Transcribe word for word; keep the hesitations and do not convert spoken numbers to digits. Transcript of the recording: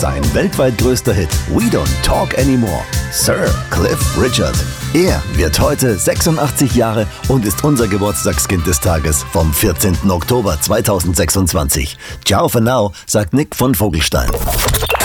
Sein weltweit größter Hit We Don't Talk Anymore. Sir Cliff Richard. Er wird heute sechsundachtzig Jahre und ist unser Geburtstagskind des Tages vom vierzehnten Oktober zweitausendsechsundzwanzig. Ciao for now, sagt Nick von Vogelstein.